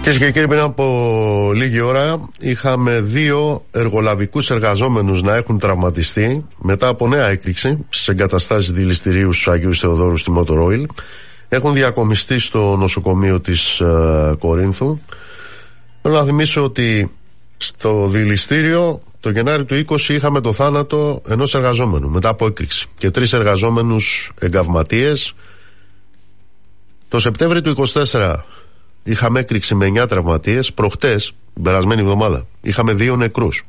Κυρίες και κύριοι, πριν από λίγη ώρα είχαμε 2 εργολαβικούς εργαζόμενους να έχουν τραυματιστεί μετά από νέα έκρηξη στις εγκαταστάσεις δηληστηρίου στους Αγίους Θεοδόρου στη Motor Oil. Έχουν διακομιστεί στο νοσοκομείο της Κορίνθου. Θέλω να θυμίσω ότι στο δηληστήριο το Γενάρη του 20 είχαμε το θάνατο ενός εργαζόμενου μετά από έκρηξη και 3 εργαζόμενους εγκαυματίες. Το Σεπτέμβριο του 24 είχαμε έκρηξη με 9 τραυματίες. Προχτές, την περασμένη εβδομάδα, είχαμε 2 νεκρούς.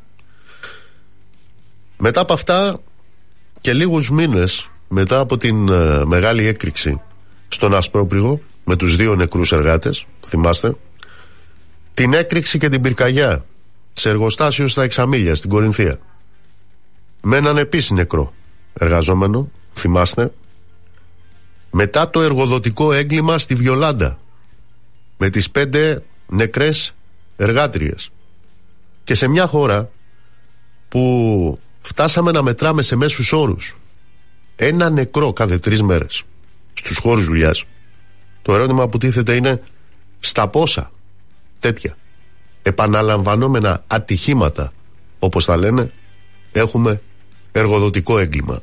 Μετά από αυτά και λίγους μήνες μετά από την μεγάλη έκρηξη στον Ασπρόπληγο με τους 2 νεκρούς εργάτες, θυμάστε, την έκρηξη και την πυρκαγιά σε εργοστάσιο στα Εξαμήλια στην Κορινθία με έναν επίσης νεκρό εργαζόμενο, θυμάστε, μετά το εργοδοτικό έγκλημα στη Βιολάντα με τις 5 νεκρές εργάτριες, και σε μια χώρα που φτάσαμε να μετράμε σε μέσους όρους 1 νεκρό κάθε 3 μέρες στους χώρους δουλειάς, το ερώτημα που τίθεται είναι στα πόσα τέτοια επαναλαμβανόμενα ατυχήματα, όπως τα λένε, έχουμε εργοδοτικό έγκλημα.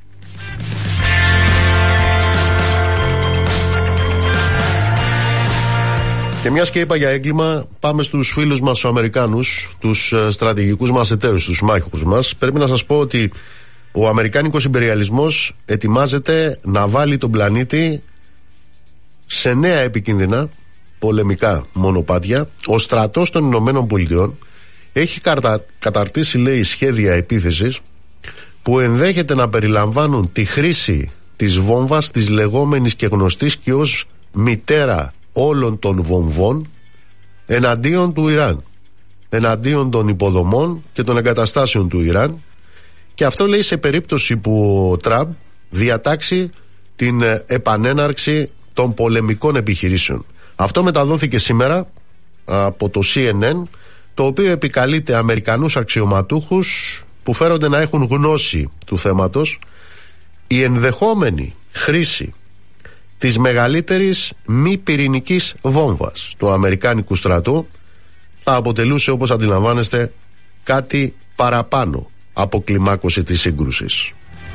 Και μιας και είπα για έγκλημα, πάμε στους φίλους μας τους Αμερικάνους, τους στρατηγικούς μας εταίρους, τους συμμάχους μας. Πρέπει να σας πω ότι ο αμερικάνικος ιμπεριαλισμός ετοιμάζεται να βάλει τον πλανήτη σε νέα επικίνδυνα πολεμικά μονοπάτια. Ο στρατός των Ηνωμένων Πολιτειών έχει καταρτήσει, λέει, σχέδια επίθεσης που ενδέχεται να περιλαμβάνουν τη χρήση της βόμβας, της λεγόμενης και γνωστής και ως μητέρα όλων των βομβών, εναντίον του Ιράν, εναντίον των υποδομών και των εγκαταστάσεων του Ιράν. Και αυτό, λέει, σε περίπτωση που ο Τραμπ διατάξει την επανέναρξη των πολεμικών επιχειρήσεων. Αυτό μεταδόθηκε σήμερα από το CNN, το οποίο επικαλείται Αμερικανούς αξιωματούχους που φέρονται να έχουν γνώση του θέματος. Η ενδεχόμενη χρήση της μεγαλύτερης μη πυρηνικής βόμβας του αμερικάνικου στρατού θα αποτελούσε, όπως αντιλαμβάνεστε, κάτι παραπάνω από κλιμάκωση της σύγκρουσης.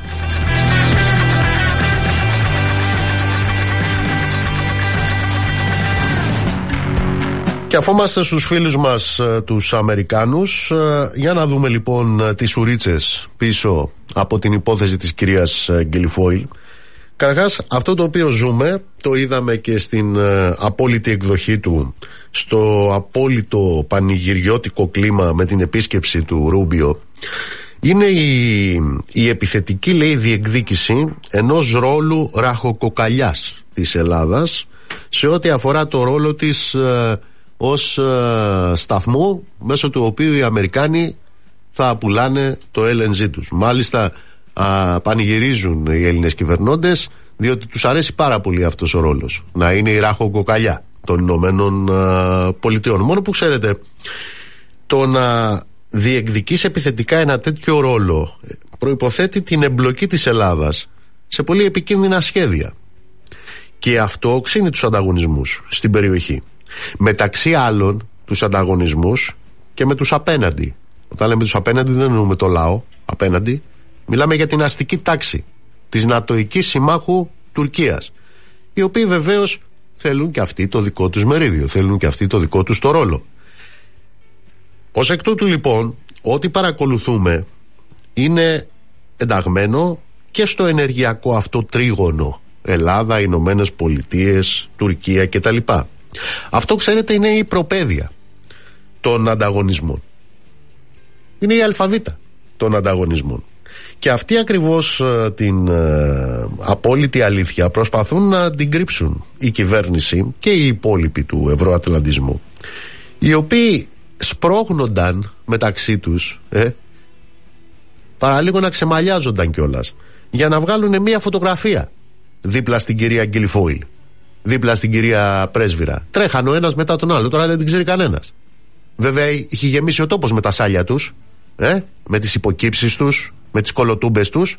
Και αφού είμαστε στους φίλους μας τους Αμερικάνους, για να δούμε λοιπόν τις ουρίτσες πίσω από την υπόθεση της κυρίας Γκίλιφόιλ. Καταρχάς, αυτό το οποίο ζούμε, το είδαμε και στην απόλυτη εκδοχή του, στο απόλυτο πανηγυριώτικο κλίμα με την επίσκεψη του Ρούμπιο, είναι η επιθετική, λέει, διεκδίκηση ενός ρόλου ραχοκοκαλιάς της Ελλάδας σε ό,τι αφορά το ρόλο της ως σταθμού μέσω του οποίου οι Αμερικάνοι θα πουλάνε το LNG τους. Μάλιστα πανηγυρίζουν οι Έλληνες κυβερνώντες, διότι τους αρέσει πάρα πολύ αυτός ο ρόλος, να είναι η ράχοκοκαλιά των Ηνωμένων Πολιτειών. Μόνο που ξέρετε, το να διεκδικείς επιθετικά ένα τέτοιο ρόλο προϋποθέτει την εμπλοκή της Ελλάδας σε πολύ επικίνδυνα σχέδια, και αυτό οξύνει τους ανταγωνισμούς στην περιοχή. Μεταξύ άλλων τους ανταγωνισμούς και με τους απέναντι. Όταν λέμε τους απέναντι δεν εννοούμε το λαό απέναντι, μιλάμε για την αστική τάξη της νατοικής συμμάχου Τουρκίας, οι οποίοι βεβαίως θέλουν και αυτοί το δικό τους μερίδιο, θέλουν και αυτοί το δικό τους το ρόλο. Ως εκ τούτου λοιπόν, ό,τι παρακολουθούμε είναι ενταγμένο και στο ενεργειακό αυτό τρίγωνο Ελλάδα, Ηνωμένες Πολιτείες, Τουρκία κτλ. Αυτό, ξέρετε, είναι η προπαίδεια των ανταγωνισμών. Είναι η αλφαβήτα των ανταγωνισμών. Και αυτή ακριβώς την απόλυτη αλήθεια προσπαθούν να την κρύψουν η κυβέρνηση και οι υπόλοιποι του ευρωατλαντισμού, οι οποίοι σπρώχνονταν μεταξύ τους, παραλίγο να ξεμαλιάζονταν κιόλας, για να βγάλουν μια φωτογραφία δίπλα στην κυρία Γκίλιφόιλ, δίπλα στην κυρία Πρέσβυρα. Τρέχαν ο ένας μετά τον άλλο, τώρα δεν την ξέρει κανένας. Βέβαια είχε γεμίσει ο τόπος με τα σάλια τους, με τις υποκύψεις τους, με τις κολοτούμπες τους.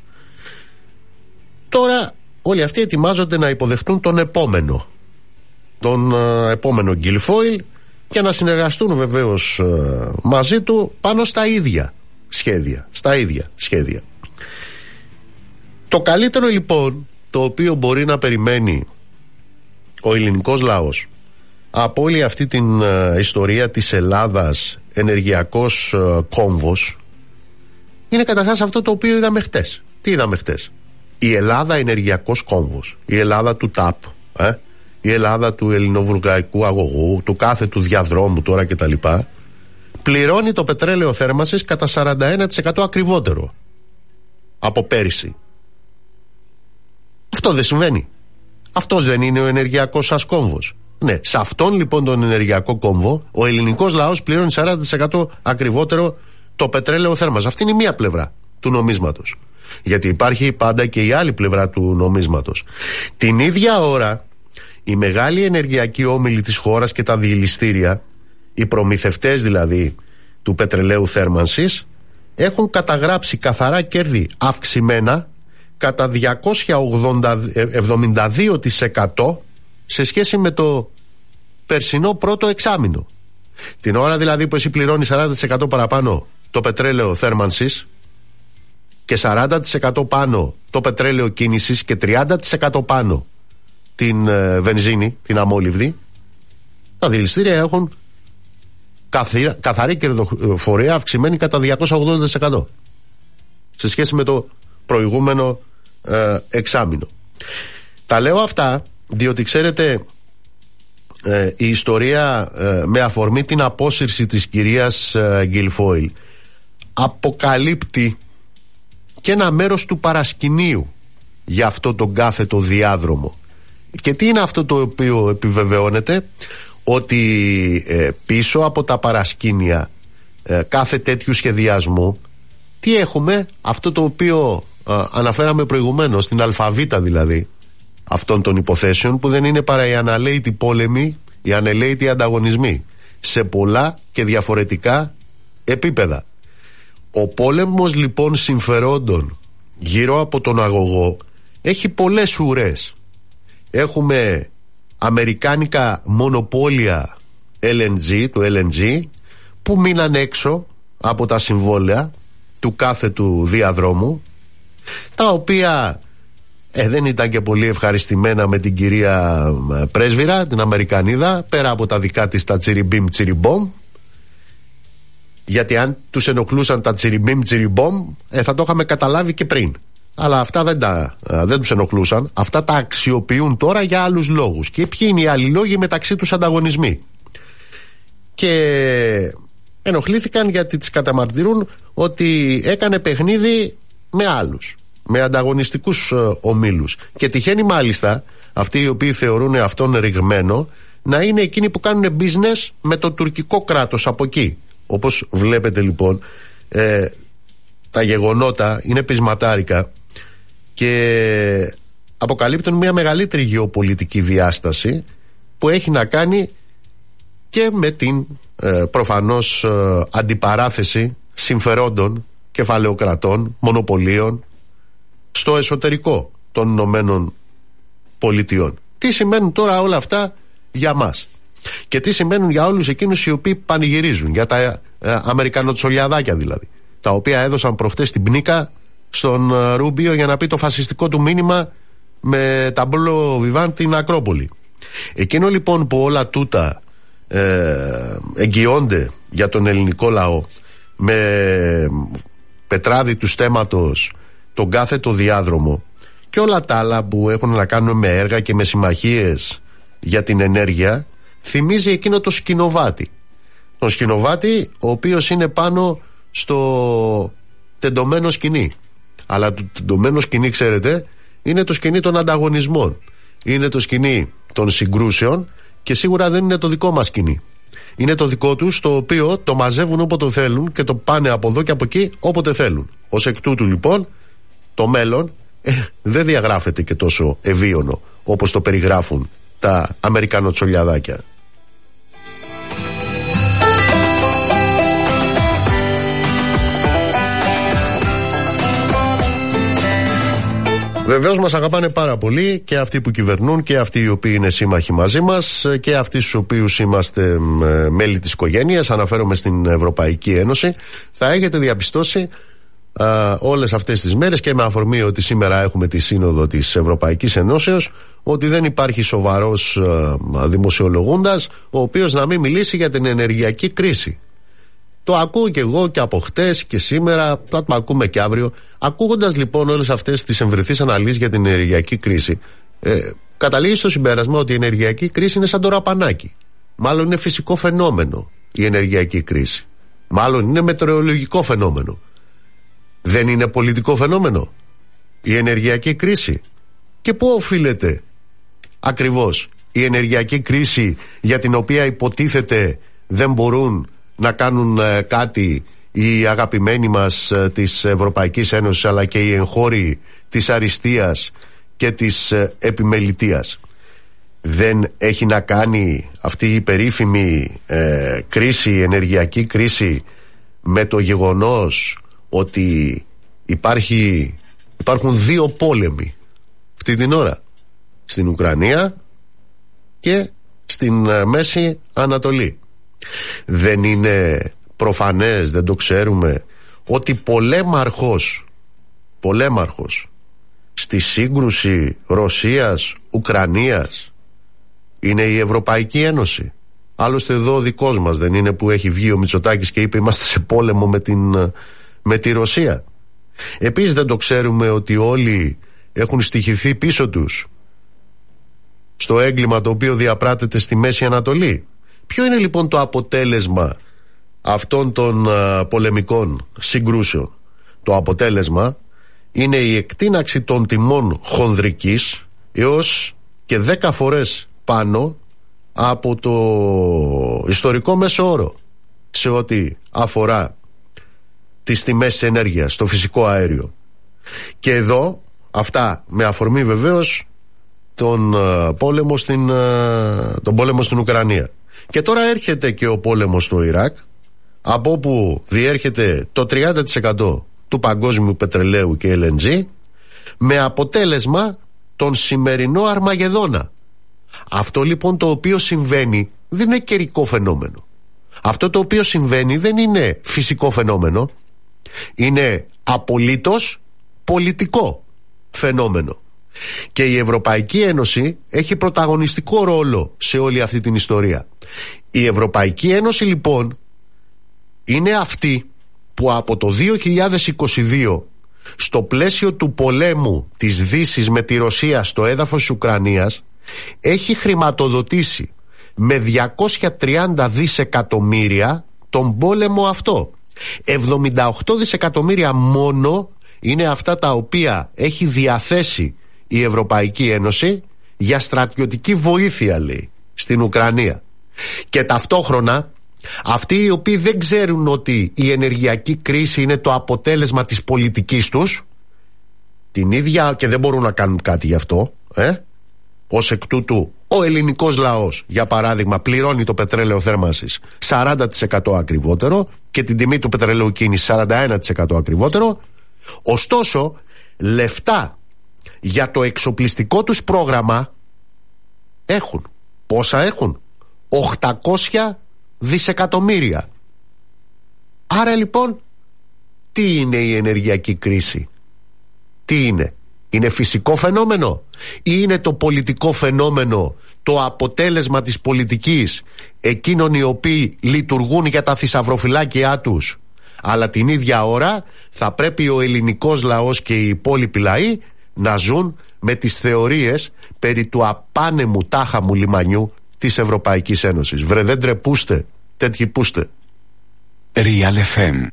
Τώρα όλοι αυτοί ετοιμάζονται να υποδεχτούν τον επόμενο Γκίλιφόιλ, και να συνεργαστούν βεβαίως μαζί του πάνω στα ίδια σχέδια. Το καλύτερο λοιπόν το οποίο μπορεί να περιμένει ο ελληνικός λαός από όλη αυτή την ιστορία της Ελλάδας, ενεργειακός κόμβος, είναι καταρχάς αυτό το οποίο είδαμε χτες. Τι είδαμε χτες? Η Ελλάδα ενεργειακός κόμβος, η Ελλάδα του ΤΑΠ, η Ελλάδα του ελληνοβουλγαρικού αγωγού, του κάθε του διαδρόμου τώρα κτλ, πληρώνει το πετρέλαιο θέρμανσης κατά 41% ακριβότερο από πέρυσι. Αυτό δεν συμβαίνει? Αυτός δεν είναι ο ενεργειακός σας κόμβος? Ναι, σε αυτόν λοιπόν τον ενεργειακό κόμβο ο ελληνικός λαός πληρώνει 40% ακριβότερο το πετρέλαιο θέρμανσης. Αυτή είναι η μία πλευρά του νομίσματος. Γιατί υπάρχει πάντα και η άλλη πλευρά του νομίσματος. Την ίδια ώρα οι μεγάλοι ενεργειακοί όμιλοι της χώρας και τα διελιστήρια, οι προμηθευτές δηλαδή του πετρελαίου θέρμανσης, έχουν καταγράψει καθαρά κέρδη αυξημένα κατά 272% σε σχέση με το περσινό πρώτο εξάμηνο. Την ώρα δηλαδή που εσύ πληρώνεις 40% παραπάνω το πετρέλαιο θέρμανσης και 40% πάνω το πετρέλαιο κίνησης και 30% πάνω την βενζίνη, την αμόλυβδη, τα διελιστήρια έχουν καθαρή κερδοφορία αυξημένη κατά 280% σε σχέση με το προηγούμενο εξάμηνο. Τα λέω αυτά διότι ξέρετε, η ιστορία με αφορμή την απόσυρση της κυρίας Γκιλφόιλ αποκαλύπτει και ένα μέρος του παρασκηνίου για αυτό τον κάθετο διάδρομο. Και τι είναι αυτό το οποίο επιβεβαιώνεται? Ότι πίσω από τα παρασκήνια κάθε τέτοιου σχεδιασμού τι έχουμε? Αυτό το οποίο αναφέραμε προηγουμένως, την αλφαβήτα δηλαδή αυτών των υποθέσεων, που δεν είναι παρά οι αναλαίητοι πόλεμοι, οι ανελαίητοι ανταγωνισμοί σε πολλά και διαφορετικά επίπεδα. Ο πόλεμος λοιπόν συμφερόντων γύρω από τον αγωγό έχει πολλές ουρές. Έχουμε αμερικάνικα μονοπόλια LNG, του LNG, που μείναν έξω από τα συμβόλαια του κάθε του διαδρόμου, τα οποία δεν ήταν και πολύ ευχαριστημένα με την κυρία πρέσβυρα, την Αμερικανίδα, πέρα από τα δικά της τα τσιριμπίμ τσιριμπόμ, γιατί αν τους ενοχλούσαν τα τσιριμπίμ τσιριμπόμ θα το είχαμε καταλάβει και πριν. Αλλά αυτά δεν τους ενοχλούσαν. Αυτά τα αξιοποιούν τώρα για άλλους λόγους. Και ποιοι είναι οι άλλοι λόγοι? Μεταξύ τους ανταγωνισμοί. Και ενοχλήθηκαν γιατί τις καταμαρτυρούν ότι έκανε παιχνίδι με άλλους, με ανταγωνιστικούς ομίλους. Και τυχαίνει μάλιστα αυτοί οι οποίοι θεωρούν αυτόν ρηγμένο να είναι εκείνοι που κάνουν business με το τουρκικό κράτος από εκεί. Όπως βλέπετε λοιπόν, τα γεγονότα είναι πεισματάρικα και αποκαλύπτουν μια μεγαλύτερη γεωπολιτική διάσταση που έχει να κάνει και με την προφανώς αντιπαράθεση συμφερόντων, κεφαλαιοκρατών, μονοπωλίων στο εσωτερικό των Ηνωμένων Πολιτειών. Τι σημαίνουν τώρα όλα αυτά για μας και τι σημαίνουν για όλους εκείνους οι οποίοι πανηγυρίζουν, για τα Αμερικανοτσολιαδάκια δηλαδή, τα οποία έδωσαν προχτές την πνίκα στον Ρούμπιο για να πει το φασιστικό του μήνυμα με ταμπλό βιβάν την Ακρόπολη. Εκείνο λοιπόν που όλα τούτα εγγυώνται για τον ελληνικό λαό με πετράδι του στέματος τον κάθετο διάδρομο και όλα τα άλλα που έχουν να κάνουν με έργα και με συμμαχίες για την ενέργεια, θυμίζει εκείνο το σκηνοβάτι. Τον σκηνοβάτι ο οποίος είναι πάνω στο τεντωμένο σκηνή. Αλλά το τεντωμένο σκηνή, ξέρετε, είναι το σκηνή των ανταγωνισμών. Είναι το σκηνή των συγκρούσεων και σίγουρα δεν είναι το δικό μας σκηνή. Είναι το δικό τους, το οποίο το μαζεύουν όποτε θέλουν και το πάνε από εδώ και από εκεί όποτε θέλουν. Ως εκ τούτου λοιπόν το μέλλον δεν διαγράφεται και τόσο ευίωνο όπως το περιγράφουν τα Αμερικανοτσολιαδάκια. Βεβαίως μας αγαπάνε πάρα πολύ και αυτοί που κυβερνούν και αυτοί οι οποίοι είναι σύμμαχοι μαζί μας και αυτοί στους οποίους είμαστε μέλη της οικογένειας, αναφέρομαι στην Ευρωπαϊκή Ένωση. Θα έχετε διαπιστώσει όλες αυτές τις μέρες και με αφορμή ότι σήμερα έχουμε τη σύνοδο της Ευρωπαϊκής Ενώσεως ότι δεν υπάρχει σοβαρός δημοσιολογούντας ο οποίος να μην μιλήσει για την ενεργειακή κρίση. Το ακούω και εγώ και από χτες και σήμερα, θα το ακούμε και αύριο. Ακούγοντας λοιπόν όλες αυτές τις εμβριθείς αναλύσεις για την ενεργειακή κρίση, καταλήγει στο συμπέρασμα ότι η ενεργειακή κρίση είναι σαν το ραπανάκι. Μάλλον είναι φυσικό φαινόμενο η ενεργειακή κρίση. Μάλλον είναι μετεωρολογικό φαινόμενο. Δεν είναι πολιτικό φαινόμενο η ενεργειακή κρίση. Και πού οφείλεται ακριβώς η ενεργειακή κρίση για την οποία υποτίθεται δεν μπορούν να κάνουν κάτι οι αγαπημένοι μας της Ευρωπαϊκής Ένωσης αλλά και οι εγχώροι της αριστείας και της επιμελητείας? Δεν έχει να κάνει αυτή η περίφημη κρίση, η ενεργειακή κρίση, με το γεγονός ότι υπάρχουν δύο πόλεμοι αυτή την ώρα, στην Ουκρανία και στην Μέση Ανατολή? Δεν είναι προφανές, δεν το ξέρουμε, ότι πολέμαρχος στη σύγκρουση Ρωσίας-Ουκρανίας είναι η Ευρωπαϊκή Ένωση? Άλλωστε εδώ ο δικός μας δεν είναι που έχει βγει ο Μητσοτάκης και είπε είμαστε σε πόλεμο με τη Ρωσία? Επίσης δεν το ξέρουμε ότι όλοι έχουν στοιχηθεί πίσω τους στο έγκλημα το οποίο διαπράττεται στη Μέση Ανατολή? Ποιο είναι λοιπόν το αποτέλεσμα αυτών των πολεμικών συγκρούσεων? Το αποτέλεσμα είναι η εκτείναξη των τιμών χονδρικής έως και 10 φορές πάνω από το ιστορικό μέσο όρο σε ό,τι αφορά τις τιμές της ενέργειας, το φυσικό αέριο. Και εδώ αυτά με αφορμή βεβαίως τον πόλεμο στην Ουκρανία. Και τώρα έρχεται και ο πόλεμος στο Ιράκ, από όπου διέρχεται το 30% του παγκόσμιου πετρελαίου και LNG, με αποτέλεσμα τον σημερινό Αρμαγεδόνα. Αυτό λοιπόν το οποίο συμβαίνει δεν είναι καιρικό φαινόμενο. Αυτό το οποίο συμβαίνει δεν είναι φυσικό φαινόμενο. Είναι απολύτως πολιτικό φαινόμενο. Και η Ευρωπαϊκή Ένωση έχει πρωταγωνιστικό ρόλο σε όλη αυτή την ιστορία. Η Ευρωπαϊκή Ένωση λοιπόν είναι αυτή που από το 2022 στο πλαίσιο του πολέμου της Δύσης με τη Ρωσία στο έδαφος της Ουκρανίας έχει χρηματοδοτήσει με 230 δισεκατομμύρια τον πόλεμο αυτό. 78 δισεκατομμύρια μόνο είναι αυτά τα οποία έχει διαθέσει η Ευρωπαϊκή Ένωση για στρατιωτική βοήθεια, λέει, στην Ουκρανία. Και ταυτόχρονα αυτοί οι οποίοι δεν ξέρουν ότι η ενεργειακή κρίση είναι το αποτέλεσμα της πολιτικής τους, την ίδια, και δεν μπορούν να κάνουν κάτι γι' αυτό, ως εκ τούτου ο ελληνικός λαός, για παράδειγμα, πληρώνει το πετρέλαιο θέρμανσης 40% ακριβότερο και την τιμή του πετρελαίου κίνησης 41% ακριβότερο. Ωστόσο, λεφτά για το εξοπλιστικό τους πρόγραμμα έχουν. Πόσα έχουν? 800 δισεκατομμύρια. Άρα λοιπόν, τι είναι η ενεργειακή κρίση? Τι είναι? Είναι φυσικό φαινόμενο ή είναι το πολιτικό φαινόμενο, το αποτέλεσμα της πολιτικής εκείνων οι οποίοι λειτουργούν για τα θησαυροφυλάκια τους, αλλά την ίδια ώρα θα πρέπει ο ελληνικός λαός και οι υπόλοιποι λαοί να ζουν με τις θεωρίες περί του απάνεμου τάχαμου λιμανιού της Ευρωπαϊκής Ένωσης? Βρε, δεν τρεπούστε, τέτοιοι πούστε. Real FM.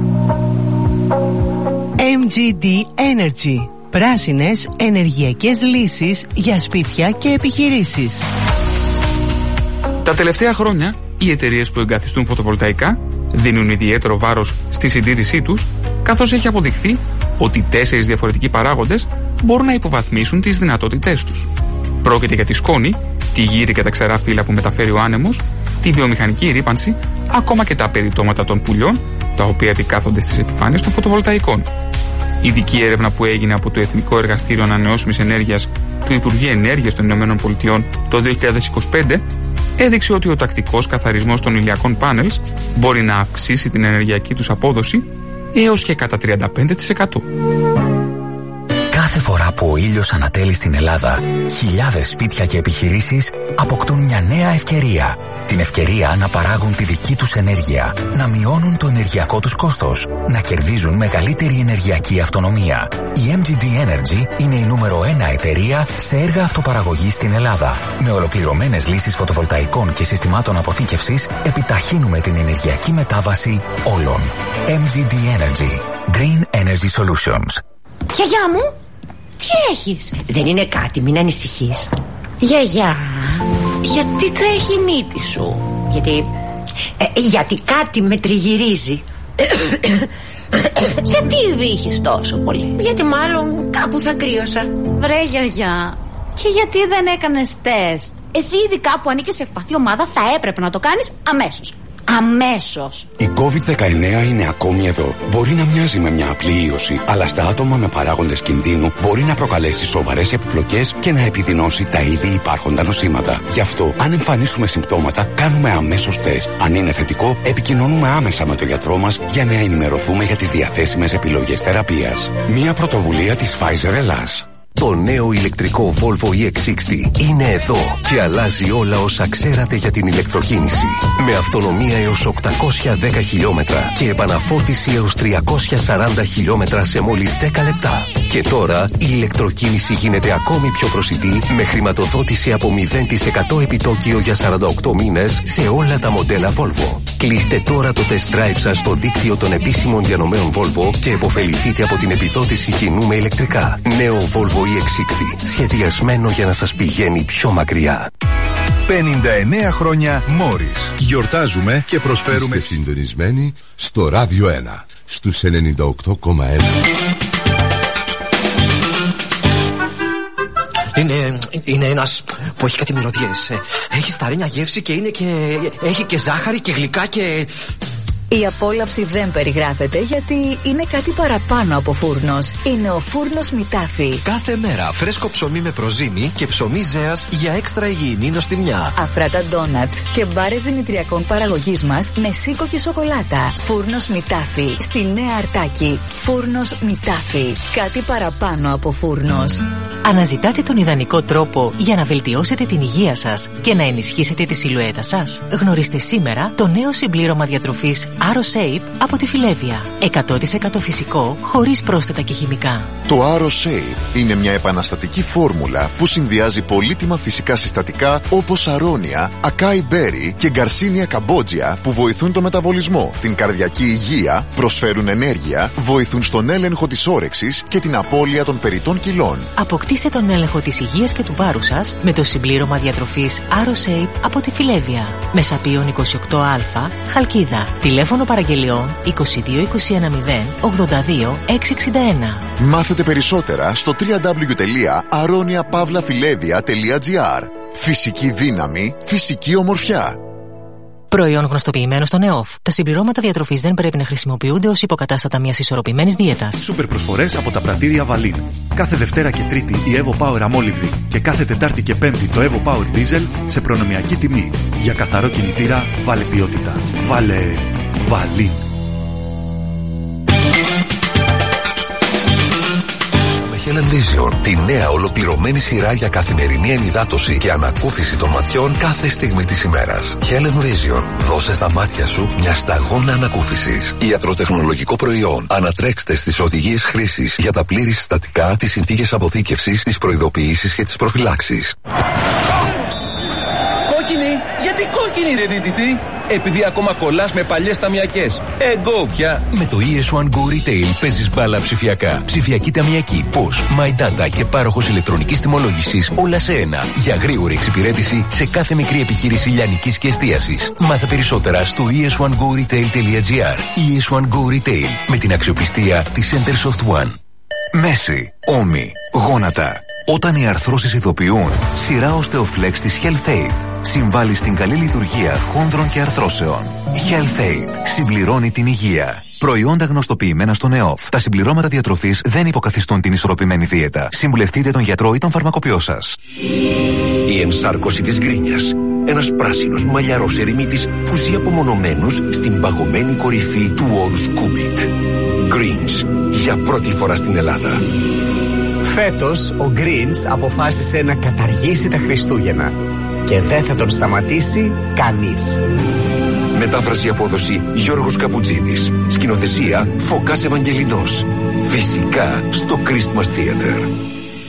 MGD Energy. Πράσινες ενεργειακές λύσεις για σπίτια και επιχειρήσεις. Τα τελευταία χρόνια, οι εταιρείες που εγκαθιστούν φωτοβολταϊκά δίνουν ιδιαίτερο βάρος στη συντήρησή τους, καθώς έχει αποδειχθεί ότι 4 διαφορετικοί παράγοντες μπορούν να υποβαθμίσουν τις δυνατότητές τους. Πρόκειται για τη σκόνη, τη γύρι και τα ξερά φύλλα που μεταφέρει ο άνεμος, τη βιομηχανική ρύπανση, ακόμα και τα περιτώματα των πουλιών, τα οποία επικάθονται στις επιφάνειες των φωτοβολταϊκών. Ειδική έρευνα που έγινε από το Εθνικό Εργαστήριο Ανανεώσιμης Ενέργειας του Υπουργείου Ενέργειας των ΗΠΑ το 2025 έδειξε ότι ο τακτικός καθαρισμός των ηλιακών πάνελς μπορεί να αυξήσει την ενεργειακή τους απόδοση έως και κατά 35%. Κάθε φορά που ο ήλιος ανατέλει στην Ελλάδα, χιλιάδες σπίτια και επιχειρήσεις αποκτούν μια νέα ευκαιρία. Την ευκαιρία να παράγουν τη δική τους ενέργεια, να μειώνουν το ενεργειακό τους κόστος, να κερδίζουν μεγαλύτερη ενεργειακή αυτονομία. Η MGD Energy είναι η νούμερο 1 εταιρεία σε έργα αυτοπαραγωγής στην Ελλάδα. Με ολοκληρωμένες λύσεις φωτοβολταϊκών και συστημάτων αποθήκευσης, επιταχύνουμε την ενεργειακή μετάβαση όλων. MGD Energy. Green Energy Solutions. Γιαγιά μου, τι έχεις? Δεν είναι κάτι, μην ανησυχείς. Γιαγιά, γιατί τρέχει η μύτη σου? Γιατί κάτι με τριγυρίζει. Γιατί βύχεις τόσο πολύ? Γιατί μάλλον κάπου θα κρύωσα. Βρε γιαγιά, και γιατί δεν έκανες τεστ? Εσύ ειδικά που ανήκεις σε ευπαθή ομάδα θα έπρεπε να το κάνεις αμέσως. Αμέσως. Η COVID-19 είναι ακόμη εδώ. Μπορεί να μοιάζει με μια απλή ίωση, αλλά στα άτομα με παράγοντες κινδύνου μπορεί να προκαλέσει σοβαρές επιπλοκές και να επιδεινώσει τα ήδη υπάρχοντα νοσήματα. Γι' αυτό, αν εμφανίσουμε συμπτώματα, κάνουμε αμέσως τεστ. Αν είναι θετικό, επικοινωνούμε άμεσα με τον γιατρό μας για να ενημερωθούμε για τις διαθέσιμες επιλογές θεραπείας. Μια πρωτοβουλία της Pfizer Ελλάς. Το νέο ηλεκτρικό Volvo EX60 είναι εδώ και αλλάζει όλα όσα ξέρατε για την ηλεκτροκίνηση. Με αυτονομία έως 810 χιλιόμετρα και επαναφόρτιση έως 340 χιλιόμετρα σε μόλις 10 λεπτά. Και τώρα η ηλεκτροκίνηση γίνεται ακόμη πιο προσιτή με χρηματοδότηση από 0% επιτόκιο για 48 μήνες σε όλα τα μοντέλα Volvo. Κλείστε τώρα το test drive σας στο δίκτυο των επίσημων διανομέων Volvo και επωφεληθείτε από την επιδότηση κοινού με ηλεκτρικά. Νέο Volvo EX60, σχεδιασμένο για να σας πηγαίνει πιο μακριά. 59 χρόνια Morris. Γιορτάζουμε και προσφέρουμε. Είστε συντονισμένοι στο Ράδιο 1 στους 98,1. Είναι ένας που έχει κάτι μυρωδιές. Έχει σταρένια γεύση και έχει και ζάχαρη και γλυκά και... Η απόλαυση δεν περιγράφεται γιατί είναι κάτι παραπάνω από φούρνος. Είναι ο φούρνος Μητάφι. Κάθε μέρα φρέσκο ψωμί με προζύμι και ψωμί ζέας για έξτρα υγιεινή νοστιμιά. Αφράτα ντόνατς και μπάρες δημητριακών παραγωγής μας με σίκο και σοκολάτα. Φούρνος Μητάφι. Στη Νέα Αρτάκη. Φούρνος Μητάφι. Κάτι παραπάνω από φούρνος. Αναζητάτε τον ιδανικό τρόπο για να βελτιώσετε την υγεία σας και να ενισχύσετε τη σιλουέτα σας? Γνωρίστε σήμερα το νέο συμπλήρωμα διατροφής AroShape από τη Φιλέβια. 100% φυσικό, χωρίς πρόσθετα και χημικά. Το AroShape είναι μια επαναστατική φόρμουλα που συνδυάζει πολύτιμα φυσικά συστατικά όπως αρώνια, ακάι μπέρι και γκαρσίνια καμπότζια που βοηθούν το μεταβολισμό, την καρδιακή υγεία, προσφέρουν ενέργεια, βοηθούν στον έλεγχο της όρεξης και την απώλεια των περιττών κιλών. Αποκτήστε τον έλεγχο της υγείας και του βάρους σας με το συμπλήρωμα διατροφής AroShape από τη Φιλέβια. Μεσαπίων 28α, Χαλκίδα. Τηλέφωνο παραγγελιών 22 210 82 661. Μάθετε περισσότερα στο www.aroniapavlafilevia.gr. Φυσική δύναμη, φυσική ομορφιά. Προϊόν γνωστοποιημένο στον ΕΟΦ. Τα συμπληρώματα διατροφής δεν πρέπει να χρησιμοποιούνται ως υποκατάστατα μιας ισορροπημένης δίαιτας. Σούπερ προσφορές από τα πρατήρια Βαλίν. Κάθε Δευτέρα και Τρίτη η Evo Power αμόλυβδη και κάθε Τετάρτη και Πέμπτη το Evo Power Diesel σε προνομιακή τιμή. Για καθαρό κινητήρα βάλε ποιότητα. Βάλε Βαλίν. Helen Vision, τη νέα ολοκληρωμένη σειρά για καθημερινή ενυδάτωση και ανακούφιση των ματιών κάθε στιγμή της ημέρας. Helen Vision, δώσε στα μάτια σου μια σταγόνα ανακούφισης. Ιατροτεχνολογικό προϊόν. Ανατρέξτε στις οδηγίες χρήσης για τα πλήρη συστατικά, τις συνθήκες αποθήκευσης, τις προειδοποιήσεις και τις προφυλάξεις. Κόκκινη! Γιατί κόκκινη ρε δίτητη? Επειδή ακόμα κολλάς με παλιές ταμιακές. Εγώ πια. Με το ES1 Go Retail παίζεις μπάλα ψηφιακά. Ψηφιακή ταμιακή, POS, My Data και πάροχος ηλεκτρονικής τιμολόγησης όλα σε ένα. Για γρήγορη εξυπηρέτηση σε κάθε μικρή επιχείρηση λιανικής και εστίασης. Μάθε περισσότερα στο es1goretail.gr. ES1 Go Retail με την αξιοπιστία της Centersoft One. Μέση, ώμοι, γόνατα. Όταν οι αρθρώσεις ειδοποιούν, σειρά Osteoflex της Health Aid συμβάλλει στην καλή λειτουργία χόνδρων και αρθρώσεων. Health Aid συμπληρώνει την υγεία. Προϊόντα γνωστοποιημένα στον ΕΟΦ. Τα συμπληρώματα διατροφής δεν υποκαθιστούν την ισορροπημένη δίαιτα. Συμβουλευτείτε τον γιατρό ή τον φαρμακοποιό σας. Η ενσάρκωση της γκρίνιας. Ένας πράσινος μαλλιαρός ερημίτης που ζει απομονωμένος στην παγωμένη κορυφή του όρους Κούμπιτ. Greens, για πρώτη φορά στην Ελλάδα. Φέτος ο Greens αποφάσισε να καταργήσει τα Χριστούγεννα και δεν θα τον σταματήσει κανείς. Μετάφραση απόδοση Γιώργος Καπουτζίδης. Σκηνοθεσία Φωκάς Ευαγγελινός. Φυσικά στο Christmas Theater.